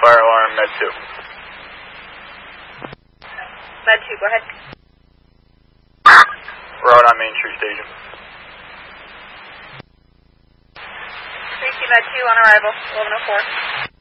fire alarm, Med 2. Med 2, go ahead. We're out on Main Street Station. Tracy, Med 2 on arrival, 1104.